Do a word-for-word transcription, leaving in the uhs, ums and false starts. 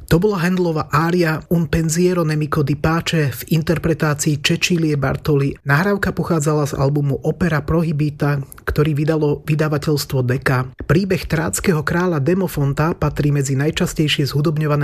To bola Handelová ária Un pensiero nemico di pace v interpretácii Cecilie Bartoli. Nahrávka pochádzala z albumu Opera prohibita, ktorý vydalo vydavateľstvo Decca. Príbeh tráckého kráľa Demofonta patrí medzi najčastejšie zhudobňované